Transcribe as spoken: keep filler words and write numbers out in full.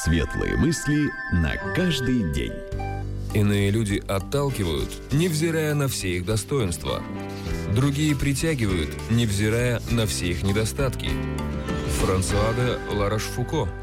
Светлые мысли на каждый день. Иные люди отталкивают, невзирая на все их достоинства. Другие притягивают, невзирая на все их недостатки. Франсуа де Ла Рошфуко.